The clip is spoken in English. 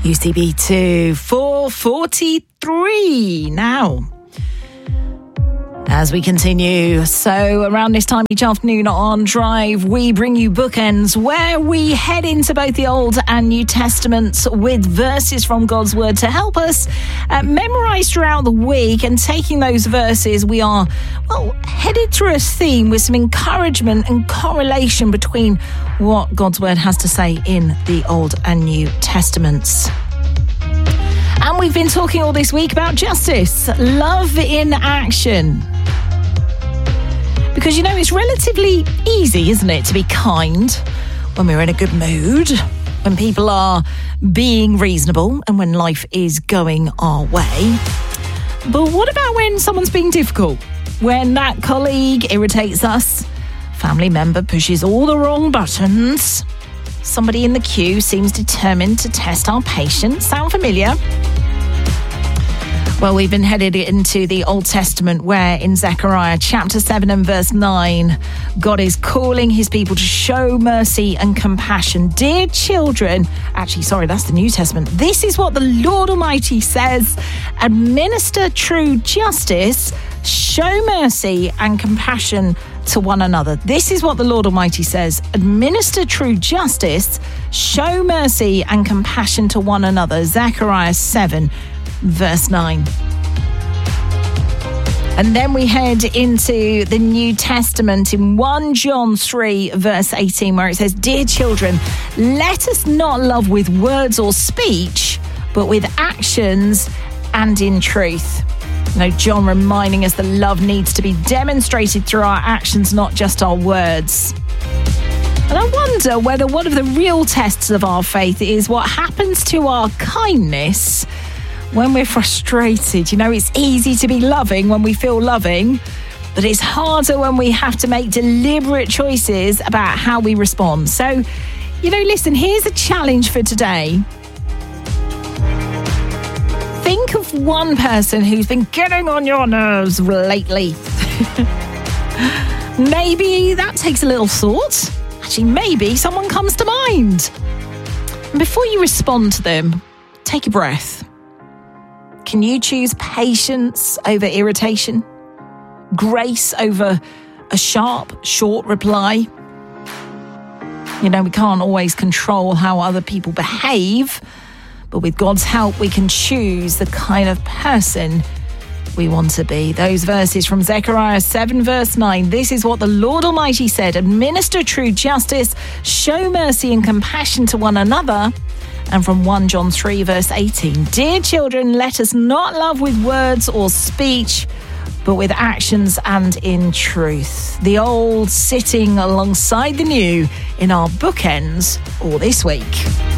UCB to 4:43 now. As we continue, so around this time each afternoon on Drive, we bring you Bookends, where we head into both the Old and New Testaments with verses from God's Word to help us memorize throughout the week. And taking those verses, we are, headed through a theme with some encouragement and correlation between what God's Word has to say in the Old and New Testaments. And we've been talking all this week about justice, love in action. Because, it's relatively easy, isn't it, to be kind when we're in a good mood, when people are being reasonable and when life is going our way. But what about when someone's being difficult? When that colleague irritates us, family member pushes all the wrong buttons, somebody in the queue seems determined to test our patience? Sound familiar? Well, we've been headed into the Old Testament where in Zechariah chapter 7 and verse 9, God is calling his people to show mercy and compassion. Dear children, that's the New Testament. This is what the Lord Almighty says: administer true justice, show mercy and compassion to one another. This is what the Lord Almighty says: administer true justice, show mercy and compassion to one another. Zechariah 7 verse 9. And then we head into the New Testament in 1 John 3 verse 18, where it says, "Dear children, let us not love with words or speech, but with actions and in truth." John reminding us that love needs to be demonstrated through our actions, not just our words. And I wonder whether one of the real tests of our faith is what happens to our kindness when we're frustrated. It's easy to be loving when we feel loving, but it's harder when we have to make deliberate choices about how we respond. So, listen, here's a challenge for today. Think of one person who's been getting on your nerves lately. Maybe that takes a little thought. Maybe someone comes to mind. And before you respond to them, take a breath. Can you choose patience over irritation? Grace over a sharp, short reply? We can't always control how other people behave, but with God's help, we can choose the kind of person we want to be. Those verses from Zechariah 7 verse 9. This is what the Lord Almighty said: administer true justice, show mercy and compassion to one another. And from 1 John 3 verse 18, "Dear children, let us not love with words or speech, but with actions and in truth." The old sitting alongside the new in our bookends all this week.